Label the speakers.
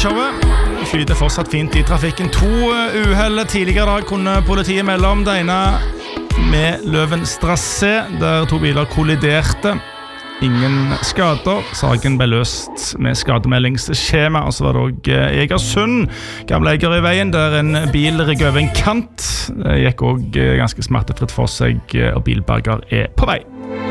Speaker 1: morgenshowet. Flyter fortsatt fint I trafikken. 2 uheld tidligere dag kunne politiet melde om. Det ene med Løvenstrasse, der 2 biler kolliderte. Ingen skader. Saken ble løst med skademeldingsskjema. Og så var det også Egersund, gamle Eger I veien, der en bil rigget over en kant. Det gikk også ganske smertefritt for seg, og bilberger på vei.